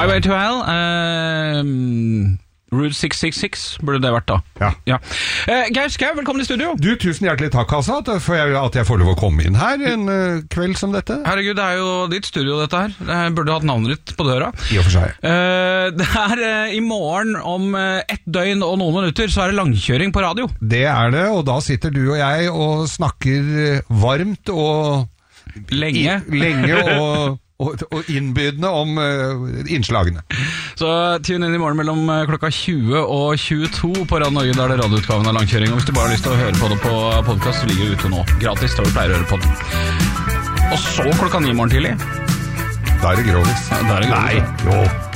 Highway to Hell. Route 666 burde det vært da. Ja. Geir Skau, velkommen i studio. Du, tusen hjertelig takk, altså, at jeg får lov å komme inn her en kveld som dette. Herregud, det jo ditt studio dette her. Jeg burde hatt navnet ditt på døra. I og for seg. Det i morgen om 1 døgn og noen minutter, så det langkjøring på radio. Det det, og da sitter du og jeg og snakker varmt og lenge og innbydende om innslagene. Så tune inn i morgen mellom klokka 20 og 22 på Radio Norge, der det radioutgaven av langkjøring. Og hvis du bare har lyst til å høre på det på podcast, så ligger det ute nå. Gratis, da du pleier å høre på det. Og så klokka 9 morgen tidlig. Da det grovis. Nei, jo.